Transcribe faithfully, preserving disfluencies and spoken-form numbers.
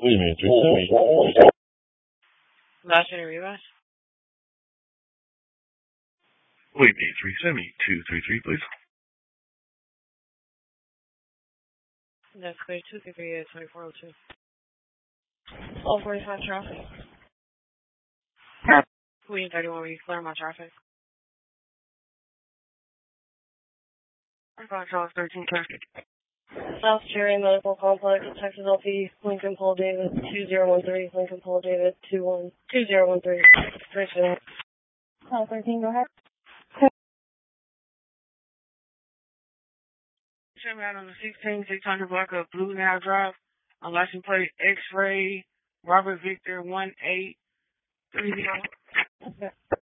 Wait a minute, three seventy. Last interview, guys. Wait a minute, three seventy, two three three, please. That's clear, two three three, twenty-four oh two. All forty-five traffic. Queen thirty-one, will you clear my traffic? five Charles thirteen traffic. South Cherry Medical Complex, Texas L P, Lincoln Paul David, two zero one three, Lincoln Paul David, two one two zero one three, three seven. Call thirteen, go ahead. Check me out on the sixteen six hundred block of Blue Now Drive, on license plate X-Ray, Robert Victor one eight three zero. Okay.